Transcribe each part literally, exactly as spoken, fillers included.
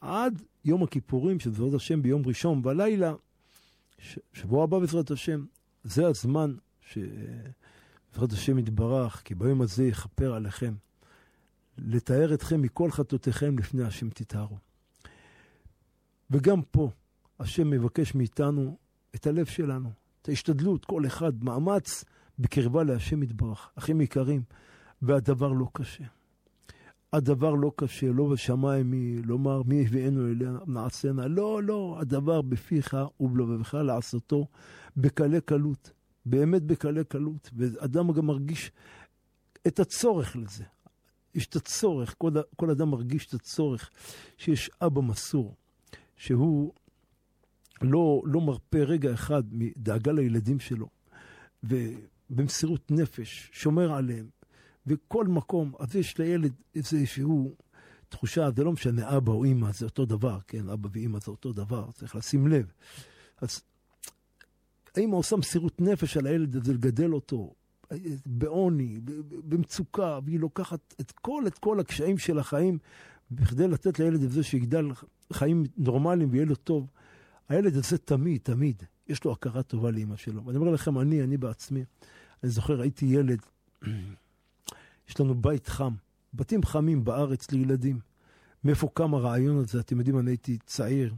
עד יום הכיפורים, שבעזרת השם ביום ראשון בלילה, שבוע הבא בעזרת השם, זה הזמן שבעזרת השם יתברך, כי ביום הזה יכפר עליכם, לתאר אתכם מכל חטאותיכם לפני השם תתארו. וגם פה, השם מבקש מאיתנו את הלב שלנו, את ההשתדלות, כל אחד מאמץ בקרבה להשם יתברך. אחים יקרים, והדבר לא קשה. הדבר לא קשה, לא בשמיים מי, לומר מי הביאנו אליה, נעשנה. לא, לא, הדבר בפיך ובלבבך לעשותו בקלי קלות. באמת בקלי קלות. ואדם גם מרגיש את הצורך לזה. יש את הצורך, כל, כל אדם מרגיש את הצורך שיש אבא מסור, שהוא לא, לא מרפא רגע אחד מדאגה לילדים שלו, ובמסירות נפש שומר עליהם, וכל מקום, אז יש לילד איזשהו תחושה, זה לא משנה אבא או אמא, זה אותו דבר, כן, אבא ואמא זה אותו דבר, צריך לשים לב. אז האמא עושה מסירות נפש על הילד הזה, לגדל אותו, בעוני, במצוקה, והיא לוקחת את כל, את כל הקשיים של החיים, בכדי לתת לילד הזה שיגדל חיים נורמליים ויהיה לו טוב. הילד הזה תמיד, תמיד, יש לו הכרה טובה לאמא שלו. ואני אומר לכם, אני, אני בעצמי, אני זוכר, הייתי ילד, יש לנו בית חם, בתים חמים בארץ לילדים. מאיפה קם הרעיון הזה? אתם יודעים, אני הייתי צעיר,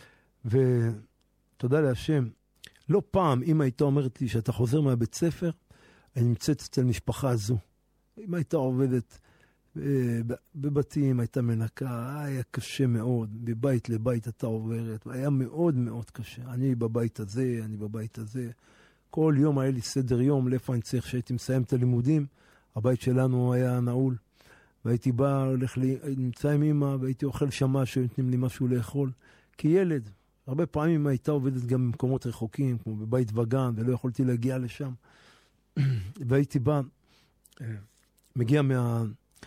ותודה להשם, לא פעם, אמא הייתה אומרת לי, שאתה חוזר מהבית ספר, אני נמצאת אצל משפחה הזו. אמא הייתה עובדת בבתים, הייתה מנקה, היה קשה מאוד, בבית לבית הייתה עוברת, היה מאוד מאוד קשה. אני בבית הזה, אני בבית הזה. כל יום היה לי סדר יום, לאיפה אני צריך שהייתי מסיים את הלימודים, הבית שלנו היה נעול, והייתי בא, הולך לי, נמצא עם אמא, והייתי אוכל שמה שנותנים לי משהו לאכול, כי ילד, הרבה פעמים הייתה עובדת גם במקומות רחוקים, כמו בבית וגן, ולא יכולתי להגיע לשם. והייתי בא, מגיע מה,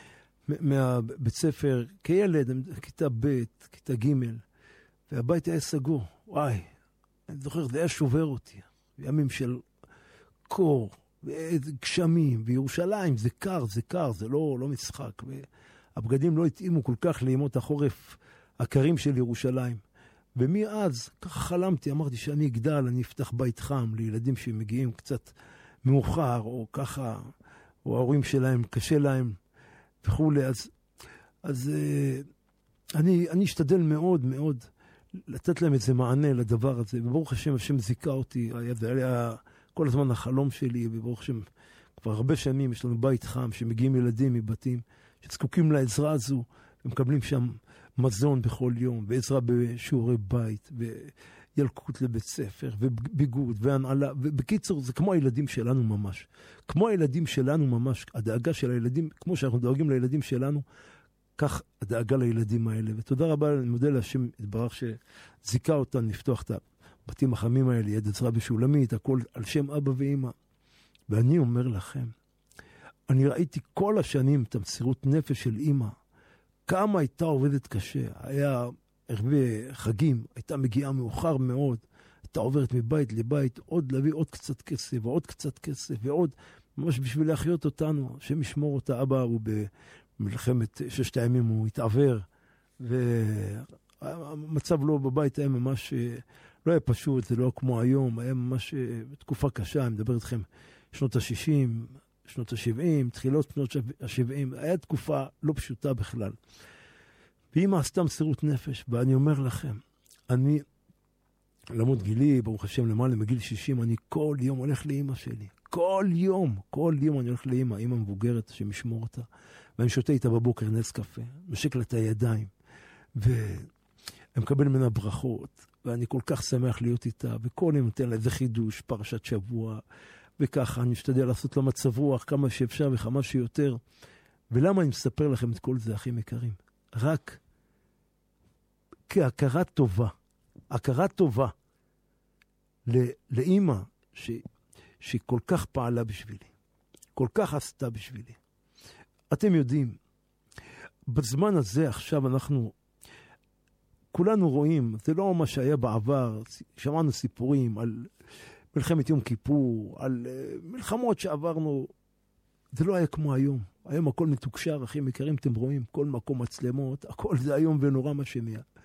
מהבית ספר, כילד, כיתה ב', כיתה ג', והבית היה סגור. וואי, אני זוכר, זה היה שובר אותי. בימים של קור, וגשמים, וירושלים, זה קר, זה קר, זה לא, לא משחק. והבגדים לא התאימו כל כך לימות החורף הקרים של ירושלים. ומאז, ככה חלמתי, אמרתי שאני אגדל, אני אפתח בית חם לילדים שמגיעים קצת מאוחר, או ככה, או ההורים שלהם, קשה להם, וכו'. אז, אז אני, אני אשתדל מאוד מאוד לתת להם איזה מענה לדבר הזה, וברוך השם, השם זיקה אותי, היה, זה היה כל הזמן החלום שלי, וברוך השם, כבר הרבה שנים יש לנו בית חם, שמגיעים ילדים מבתים, שזקוקים לעזרה הזו, ומקבלים שם מזון בכל יום, ועזרה בשיעורי בית, וילקוט לבית ספר, וביגוד, והנעלה, ובקיצור, זה כמו הילדים שלנו ממש. כמו הילדים שלנו ממש, הדאגה של הילדים, כמו שאנחנו דואגים לילדים שלנו, כך הדאגה לילדים האלה. ותודה רבה, אני מודה להשם יתברך שזיקה אותן לפתוח את הבתים החמים האלה, יד עזרה בשולמית, הכל על שם אבא ואמא. ואני אומר לכם, אני ראיתי כל השנים את המסירות נפש של אמא, כמה הייתה עובדת קשה, היה הרבה חגים, הייתה מגיעה מאוחר מאוד, הייתה עוברת מבית לבית, עוד להביא עוד קצת כסף, ועוד קצת כסף, ועוד, ממש בשביל להחיות אותנו, השם ישמור אותה. אבא הוא במלחמת ששת הימים, הוא התעבר, והמצב לו בבית היה ממש, לא היה פשוט, זה לא כמו היום, היה ממש תקופה קשה, אני מדבר איתכם, שנות ה-שישים, שנות ה-שבעים, תחילות שנות ה-שבעים, היה תקופה לא פשוטה בכלל. ואמא עשתה מסירות נפש, ואני אומר לכם, אני, למרות גילי, ברוך השם, למעלה מגיל שישים, אני כל יום הולך לאמא שלי. כל יום, כל יום אני הולך לאמא, אמא מבוגרת שמשמור אותה, ואני שותה איתה בבוקר נס קפה, משק לה את הידיים, ואני מקבל ממנה ברכות, ואני כל כך שמח להיות איתה, וכל יום נותן לה איזה חידוש, פרשת שבוע, וככה אני משתדל לעשות לה מצב רוח כמה שאפשר וכמה שיותר. ולמה אני מספר לכם את כל זה, אחים יקרים? רק כהכרה טובה, הכרה טובה לאמא ש, שכל כך פעלה בשבילי, כל כך עשתה בשבילי. אתם יודעים, בזמן הזה עכשיו אנחנו, כולנו רואים, זה לא מה שהיה בעבר, שמענו סיפורים על מלחמת יום כיפור, על uh, מלחמות שעברנו, זה לא היה כמו היום. היום הכל מתוקשר, אחים יקרים, אתם רואים, כל מקום מצלמות, הכל זה היום ונורא מה שנהיה.